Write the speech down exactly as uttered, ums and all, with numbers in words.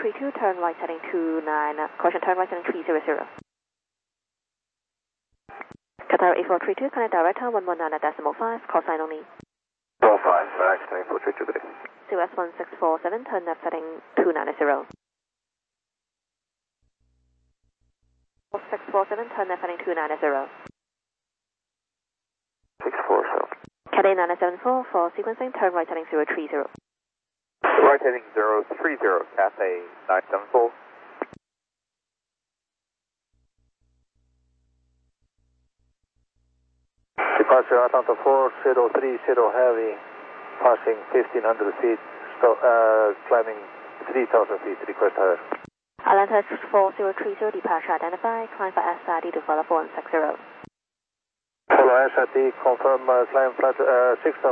three two, turn right heading two nine, caution turn right heading three zero zero. Qatar eight four three two, connect direct one one nine decimal five, call sign only. four five, relax, eight four three two, good day. C S one six four seven, turn left heading two nine zero. six four seven, turn left heading two nine zero. six four seven. Cathay nine seven four, for sequencing, turn right heading zero three zero. Right heading zero three zero, Cathay nine seven four. Departure Atlanta four zero three zero heavy, passing fifteen hundred feet, sto uh, climbing three thousand feet, request higher. Atlanta four zero three zero, departure identified, climb for S I D to follow four one six zero. Follow S I D, confirm uh, climb flight uh, six thousand.